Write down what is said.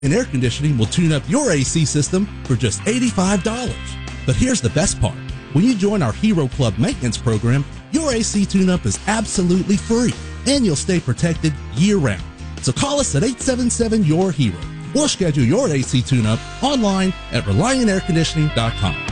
And Air Conditioning will tune up your AC system for just $85. But here's the best part. When you join our Hero Club maintenance program, your AC tune-up is absolutely free, and you'll stay protected year-round. So call us at 877-YOUR-HERO or schedule your AC tune-up online at ReliantAirConditioning.com.